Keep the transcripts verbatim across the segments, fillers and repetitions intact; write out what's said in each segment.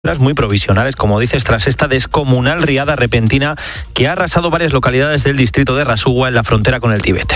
muy provisionales, como dices, tras esta descomunal riada repentina que ha arrasado varias localidades del distrito de Rasugua en la frontera con el Tíbet.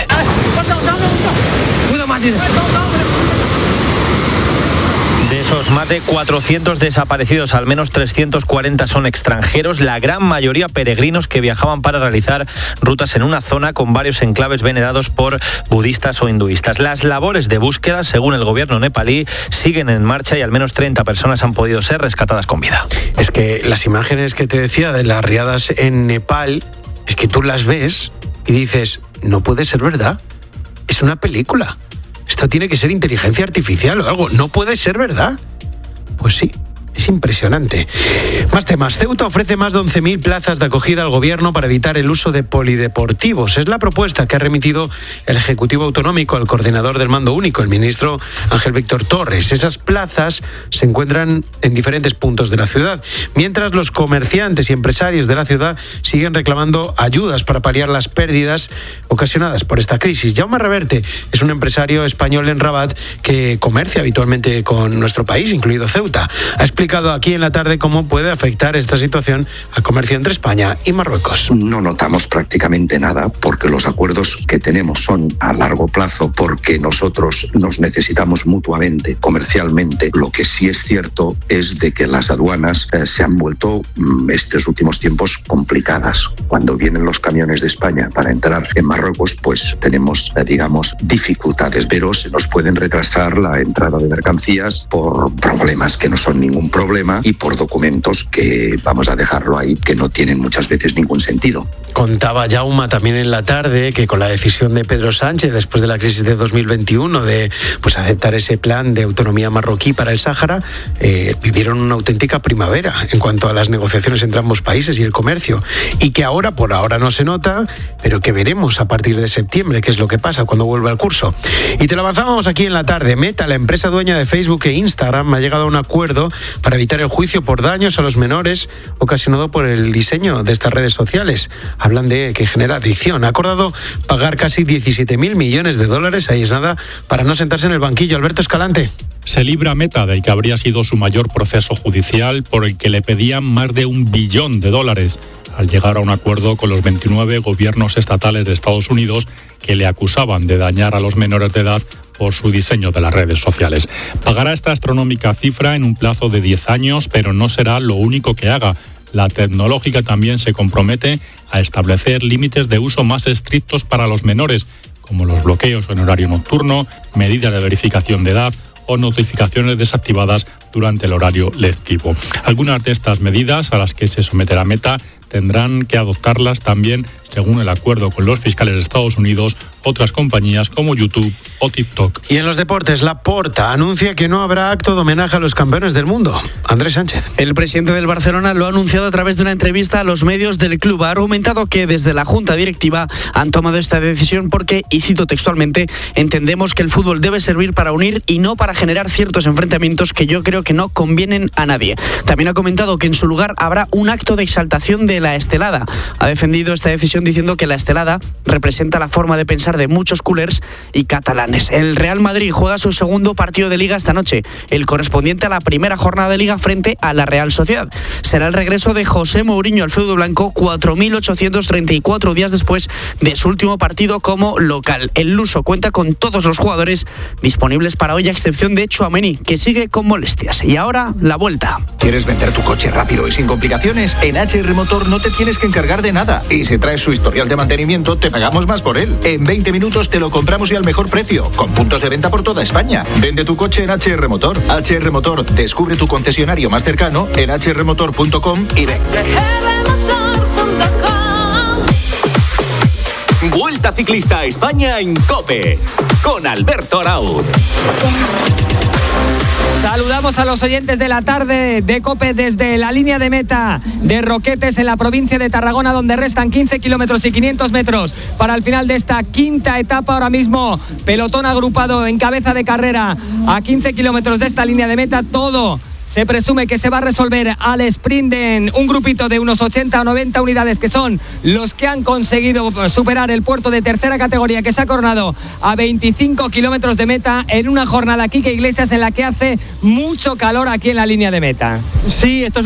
De esos más de cuatrocientos desaparecidos, al menos trescientos cuarenta son extranjeros, la gran mayoría peregrinos que viajaban para realizar rutas en una zona con varios enclaves venerados por budistas o hinduistas. Las labores de búsqueda, según el gobierno nepalí, siguen en marcha y al menos treinta personas han podido ser rescatadas con vida. Es que las imágenes que te decía de las riadas en Nepal, es que tú las ves y dices, no puede ser verdad, es una película. Esto tiene que ser inteligencia artificial o algo. No puede ser verdad. Pues sí, es impresionante. Más temas. Ceuta ofrece más de once mil plazas de acogida al gobierno para evitar el uso de polideportivos. Es la propuesta que ha remitido el Ejecutivo Autonómico al coordinador del mando único, el ministro Ángel Víctor Torres. Esas plazas se encuentran en diferentes puntos de la ciudad, mientras los comerciantes y empresarios de la ciudad siguen reclamando ayudas para paliar las pérdidas ocasionadas por esta crisis. Jaume Reverte es un empresario español en Rabat que comercia habitualmente con nuestro país, incluido Ceuta. Ha explicado aquí en la tarde cómo puede afectar esta situación al comercio entre España y Marruecos. No notamos prácticamente nada porque los acuerdos que tenemos son a largo plazo, porque nosotros nos necesitamos mutuamente, comercialmente. Lo que sí es cierto es de que las aduanas eh, se han vuelto mm, estos últimos tiempos complicadas. Cuando vienen los camiones de España para entrar en Marruecos, pues tenemos, eh, digamos, dificultades, pero se nos pueden retrasar la entrada de mercancías por problemas que no son ningún problema y por documentos que, vamos a dejarlo ahí, que no tienen muchas veces ningún sentido. Contaba Jaume también en la tarde que con la decisión de Pedro Sánchez después de la crisis de dos mil veintiuno de pues aceptar ese plan de autonomía marroquí para el Sáhara, eh, vivieron una auténtica primavera en cuanto a las negociaciones entre ambos países y el comercio, y que ahora por ahora no se nota, pero que veremos a partir de septiembre qué es lo que pasa cuando vuelva el curso. Y te lo avanzábamos aquí en la tarde. Meta, la empresa dueña de Facebook e Instagram, ha llegado a un acuerdo para evitar el juicio por daños a los menores ocasionado por el diseño de estas redes sociales. Hablan de que genera adicción. Ha acordado pagar casi diecisiete mil millones de dólares, ahí es nada, para no sentarse en el banquillo. Alberto Escalante. Se libra Meta del que habría sido su mayor proceso judicial, por el que le pedían más de un billón de dólares, al llegar a un acuerdo con los veintinueve gobiernos estatales de Estados Unidos que le acusaban de dañar a los menores de edad por su diseño de las redes sociales. Pagará esta astronómica cifra en un plazo de diez años, pero no será lo único que haga. La tecnológica también se compromete a establecer límites de uso más estrictos para los menores, como los bloqueos en horario nocturno, medidas de verificación de edad o notificaciones desactivadas durante el horario lectivo. Algunas de estas medidas a las que se someterá Meta tendrán que adoptarlas también, según el acuerdo con los fiscales de Estados Unidos, otras compañías como YouTube o TikTok. Y en los deportes, Laporta anuncia que no habrá acto de homenaje a los campeones del mundo. Andrés Sánchez. El presidente del Barcelona lo ha anunciado a través de una entrevista a los medios del club. Ha argumentado que desde la junta directiva han tomado esta decisión porque, y cito textualmente, entendemos que el fútbol debe servir para unir y no para generar ciertos enfrentamientos que yo creo que no convienen a nadie. También ha comentado que en su lugar habrá un acto de exaltación de la estelada. Ha defendido esta decisión diciendo que la estelada representa la forma de pensar de muchos culers y catalanes. El Real Madrid juega su segundo partido de Liga esta noche, el correspondiente a la primera jornada de Liga frente a la Real Sociedad. Será el regreso de José Mourinho al feudo blanco cuatro mil ochocientos treinta y cuatro días después de su último partido como local. El luso cuenta con todos los jugadores disponibles para hoy, a excepción de Tchouaméni, que sigue con molestias. Y ahora, la vuelta. ¿Quieres vender tu coche rápido y sin complicaciones? En H R Motor no te tienes que encargar de nada. Y si traes su historial de mantenimiento, te pagamos más por él. En veinte minutos te lo compramos y al mejor precio, con puntos de venta por toda España. Vende tu coche en H R Motor. H R Motor, descubre tu concesionario más cercano en h r motor punto com y ven. Vuelta Ciclista a España en COPE, con Alberto Arauz. Saludamos a los oyentes de la tarde de COPE desde la línea de meta de Roquetes en la provincia de Tarragona, donde restan quince kilómetros y quinientos metros para el final de esta quinta etapa. Ahora mismo pelotón agrupado en cabeza de carrera a quince kilómetros de esta línea de meta. Todo Se presume que se va a resolver al sprint en un grupito de unos ochenta o noventa unidades, que son los que han conseguido superar el puerto de tercera categoría, que se ha coronado a veinticinco kilómetros de meta en una jornada, Quique Iglesias, en la que hace mucho calor aquí en la línea de meta. Sí, esto es